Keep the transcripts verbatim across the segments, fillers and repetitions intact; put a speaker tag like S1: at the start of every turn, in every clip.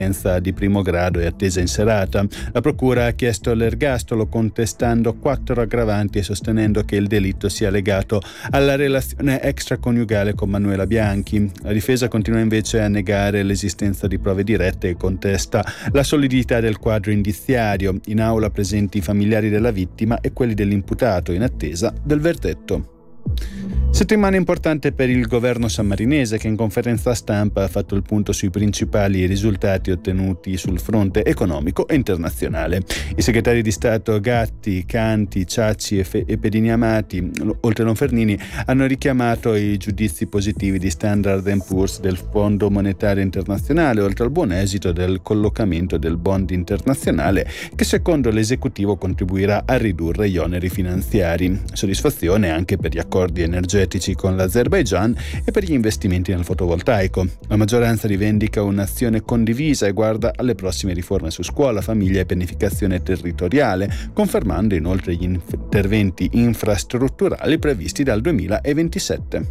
S1: di primo grado è attesa in serata. La procura ha chiesto l'ergastolo contestando quattro aggravanti e sostenendo che il delitto sia legato alla relazione extraconiugale con Manuela Bianchi. La difesa continua invece a negare l'esistenza di prove dirette e contesta la solidità del quadro indiziario. In aula presenti i familiari della vittima e quelli dell'imputato in attesa del verdetto. Settimana importante per il governo sammarinese, che in conferenza stampa ha fatto il punto sui principali risultati ottenuti sul fronte economico e internazionale. I segretari di Stato Gatti, Canti, Ciacci e, Fe- e Pedini Amati, oltre a Lonfernini, hanno richiamato i giudizi positivi di Standard and Poor's, del Fondo Monetario Internazionale, oltre al buon esito del collocamento del bond internazionale, che secondo l'esecutivo contribuirà a ridurre gli oneri finanziari. Soddisfazione anche per gli accordi energetici con l'Azerbaigian e per gli investimenti nel fotovoltaico. La maggioranza rivendica un'azione condivisa e guarda alle prossime riforme su scuola, famiglia e pianificazione territoriale, confermando inoltre gli interventi infrastrutturali previsti dal duemilaventisette.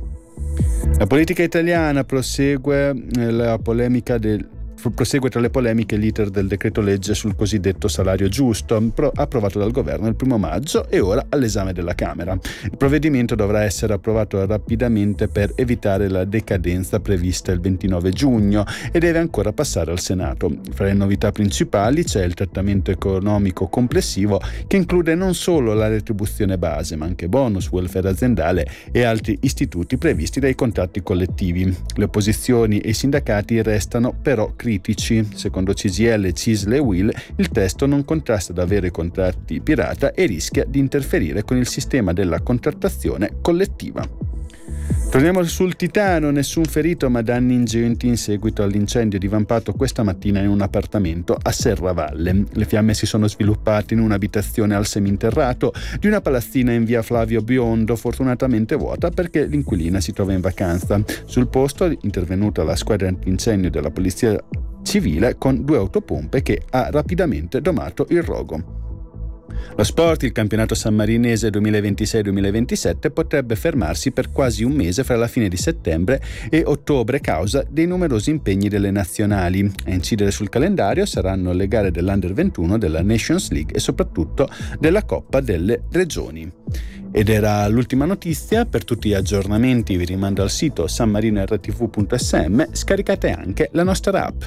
S1: La politica italiana prosegue la polemica del Prosegue tra le polemiche l'iter del decreto legge sul cosiddetto salario giusto, approvato dal governo il primo maggio e ora all'esame della Camera. Il provvedimento dovrà essere approvato rapidamente per evitare la decadenza prevista il ventinove giugno e deve ancora passare al Senato. Fra le novità principali c'è il trattamento economico complessivo, che include non solo la retribuzione base, ma anche bonus, welfare aziendale e altri istituti previsti dai contratti collettivi. Le opposizioni e i sindacati restano però critici. Secondo C G I L, C I S L e U I L, il testo non contrasta davvero i contratti pirata e rischia di interferire con il sistema della contrattazione collettiva. Torniamo sul Titano, nessun ferito ma danni ingenti in seguito all'incendio divampato questa mattina in un appartamento a Serravalle. Le fiamme si sono sviluppate in un'abitazione al seminterrato di una palazzina in via Flavio Biondo, fortunatamente vuota perché l'inquilina si trova in vacanza. Sul posto è intervenuta la squadra antincendio della polizia civile con due autopompe che ha rapidamente domato il rogo. Lo sport, il campionato sammarinese duemilaventisei duemilaventisette potrebbe fermarsi per quasi un mese fra la fine di settembre e ottobre causa dei numerosi impegni delle nazionali. A incidere sul calendario saranno le gare dell'Under ventuno, della Nations League e soprattutto della Coppa delle Regioni. Ed era l'ultima notizia. Per tutti gli aggiornamenti vi rimando al sito san marino r t v punto s m, scaricate anche la nostra app.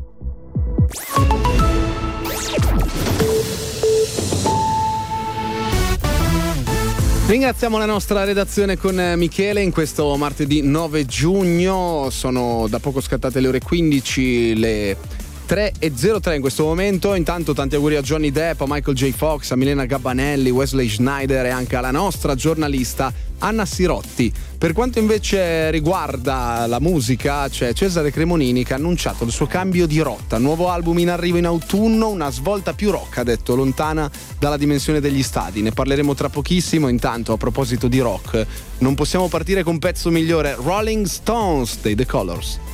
S2: Ringraziamo la nostra redazione con Michele in questo martedì nove giugno. Sono da poco scattate le ore quindici, le tre e zero tre in questo momento. Intanto tanti auguri a Johnny Depp, a Michael J. Fox, a Milena Gabbanelli, Wesley Schneider e anche alla nostra giornalista Anna Sirotti. Per quanto invece riguarda la musica, c'è Cesare Cremonini che ha annunciato il suo cambio di rotta. Nuovo album in arrivo in autunno, una svolta più rock, ha detto, lontana dalla dimensione degli stadi. Ne parleremo tra pochissimo. Intanto, a proposito di rock, non possiamo partire con un pezzo migliore, Rolling Stones dei The Colors.